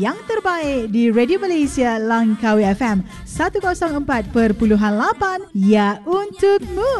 yang terbaik di Radio Malaysia Langkawi FM 104.8, ya untukmu.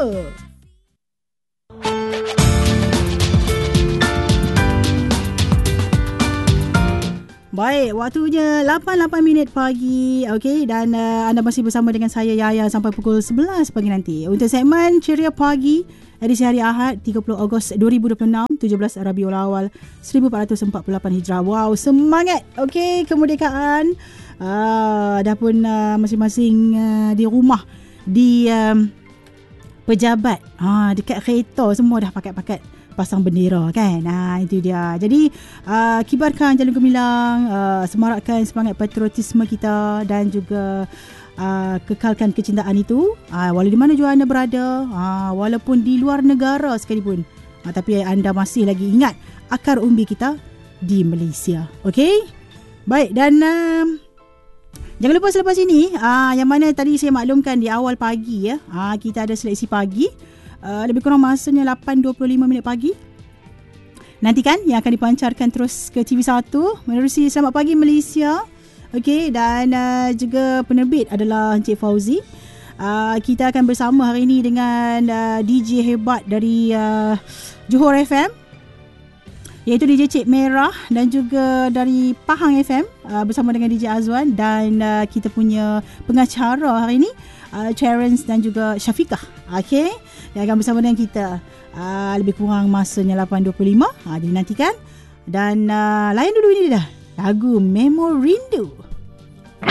Baik, waktunya 8 minit pagi. Okey, dan anda masih bersama dengan saya Yaya sampai pukul 11 pagi nanti. Untuk segmen Ceria Pagi edisi hari Ahad 30 Ogos 2026, 17 Rabiul Awal 1448 Hijrah. Wow, semangat. Okey, kemerdekaan. Dah pun masing-masing di rumah, di pejabat, dekat kereta semua dah pakat-pakat pasang bendera kan. Itu dia. Jadi kibarkan jalur gemilang, semarakkan semangat patriotisme kita dan juga kekalkan kecintaan itu walau di mana juga anda berada, walaupun di luar negara sekalipun, tapi anda masih lagi ingat akar umbi kita di Malaysia. Okey? Baik, dan jangan lupa selepas ini yang mana tadi saya maklumkan di awal pagi, kita ada seleksi pagi. Lebih kurang masanya 8.25 minit pagi. Nantikan yang akan dipancarkan terus ke TV1 menerusi Selamat Pagi Malaysia. Okey, dan juga penerbit adalah Encik Fauzi. Kita akan bersama hari ini dengan DJ hebat dari Johor FM, iaitu DJ Cik Merah, dan juga dari Pahang FM bersama dengan DJ Azwan, dan kita punya pengacara hari ini Terence dan juga Syafiqah. Okey, yang akan bersama dengan kita lebih kurang masanya 8.25. Jadi nantikan. Dan layan dulu ini dah lagu Memo Rindu.